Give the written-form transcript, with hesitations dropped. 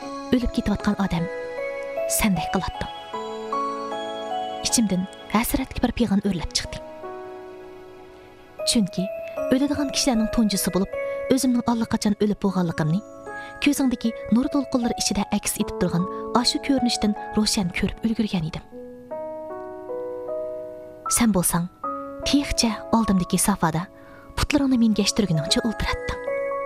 o'lib ketayotgan odam sendek qilatdim. İçimden hasratli bir peyğan o'rlab chiqdi. Chunki o'ladigan kishilarning tunjisi bo'lib, o'zimning allaqachon o'lib bo'lganligimni ko'zingdagi nur to'lqinlari ichida aks etib turgan ashu ko'rinishdan ro'shan ko'rib ulgurgan edim. Sen bo'lsang, texcha oldimdagi safada putlaringni menga eshtirguningcha o'ltiratding.